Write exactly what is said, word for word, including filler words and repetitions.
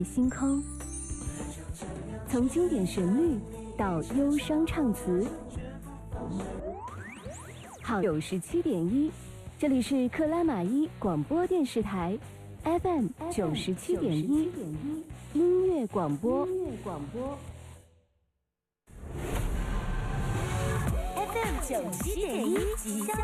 星空，从经典旋律到忧伤唱词，好九十七点一，这里是克拉玛依广播电视台 F M 九十七点一音乐广播。音乐广播 F M 九十七点一吉祥。